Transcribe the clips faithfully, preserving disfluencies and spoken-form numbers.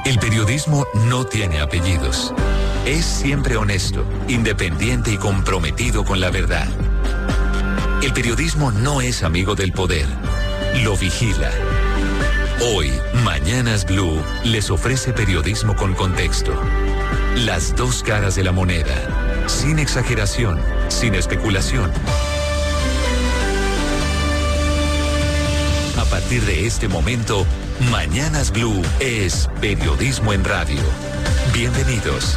El periodismo no tiene apellidos. Es siempre honesto, independiente y comprometido con la verdad. El periodismo no es amigo del poder, lo vigila. Hoy, Mañanas Blue les ofrece periodismo con contexto. Las dos caras de la moneda, sin exageración, sin especulación. A partir de este momento, Mañanas Blue es periodismo en radio. Bienvenidos.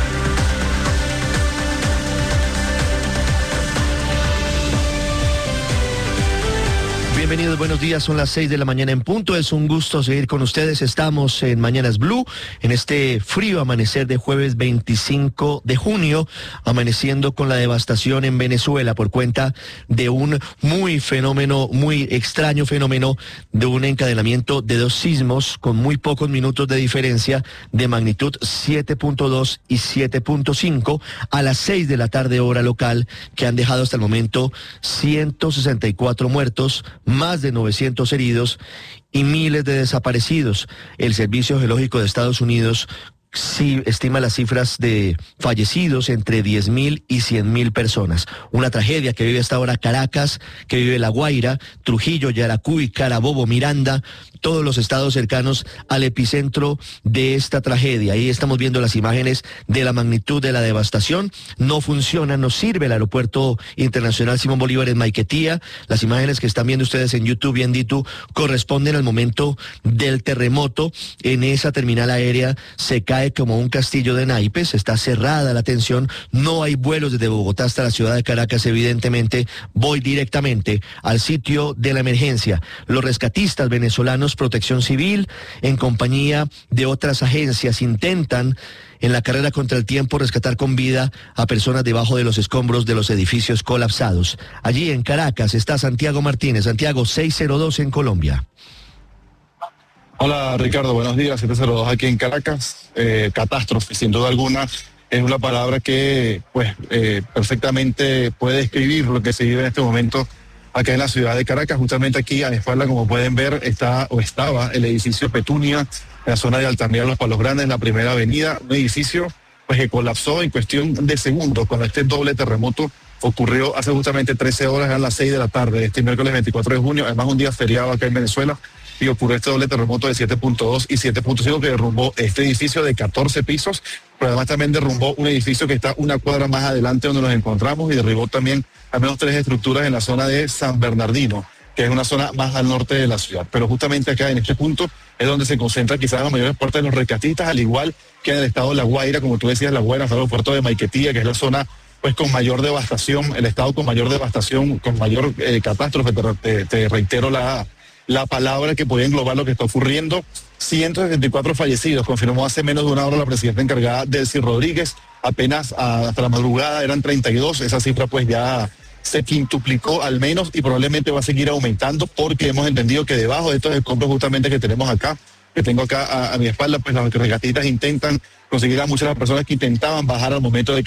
Bienvenidos, buenos días, son las seis de la mañana en punto, es un gusto seguir con ustedes, estamos en Mañanas Blue, en este frío amanecer de jueves veinticinco de junio, amaneciendo con la devastación en Venezuela por cuenta de un muy fenómeno, muy extraño fenómeno de un encadenamiento de dos sismos con muy pocos minutos de diferencia de magnitud siete punto dos y siete punto cinco a las seis de la tarde hora local, que han dejado hasta el momento ciento sesenta y cuatro muertos, más de novecientos heridos y miles de desaparecidos. El Servicio Geológico de Estados Unidos sí estima las cifras de fallecidos entre diez mil y cien mil personas. Una tragedia que vive hasta ahora Caracas, que vive La Guaira, Trujillo, Yaracuy, Carabobo, Miranda, todos los estados cercanos al epicentro de esta tragedia. Ahí estamos viendo las imágenes de la magnitud de la devastación. No funciona, no sirve el aeropuerto internacional Simón Bolívar en Maiquetía. Las imágenes que están viendo ustedes en YouTube y en Ditu corresponden al momento del terremoto. En esa terminal aérea se cae como un castillo de naipes, está cerrada la atención, no hay vuelos desde Bogotá hasta la ciudad de Caracas. Evidentemente voy directamente al sitio de la emergencia. Los rescatistas venezolanos, Protección Civil, en compañía de otras agencias, intentan en la carrera contra el tiempo rescatar con vida a personas debajo de los escombros de los edificios colapsados. Allí en Caracas está Santiago Martínez. Santiago, seis cero dos en Colombia. Hola Ricardo, buenos días, siete cero dos aquí en Caracas. Eh, catástrofe, sin duda alguna, es una palabra que pues eh, perfectamente puede describir lo que se vive en este momento acá en la ciudad de Caracas. Justamente aquí a mi espalda, como pueden ver, está o estaba el edificio Petunia, en la zona de Altamira Los Palos Grandes, en la primera avenida, un edificio pues que colapsó en cuestión de segundos cuando este doble terremoto ocurrió hace justamente trece horas, a las seis de la tarde, este miércoles veinticuatro de junio, además un día feriado acá en Venezuela, y ocurrió este doble terremoto de siete punto dos y siete punto cinco que derrumbó este edificio de catorce pisos, pero además también derrumbó un edificio que está una cuadra más adelante donde nos encontramos, y derribó también al menos tres estructuras en la zona de San Bernardino, que es una zona más al norte de la ciudad. Pero justamente acá en este punto es donde se concentra quizás la mayor parte de los rescatistas, al igual que en el estado de La Guaira, como tú decías, La Guaira, el aeropuerto de Maiquetía, que es la zona pues con mayor devastación, el estado con mayor devastación, con mayor eh, catástrofe. Te, te, te reitero la, la palabra que puede englobar lo que está ocurriendo. ciento setenta y cuatro fallecidos, confirmó hace menos de una hora la presidenta encargada, Delcy Rodríguez. Apenas a, hasta la madrugada eran treinta y dos, esa cifra pues ya se quintuplicó al menos y probablemente va a seguir aumentando, porque hemos entendido que debajo de estos escombros justamente que tenemos acá, que tengo acá a, a mi espalda, pues las rescatistas intentan conseguir a muchas de las personas que intentaban bajar al momento de que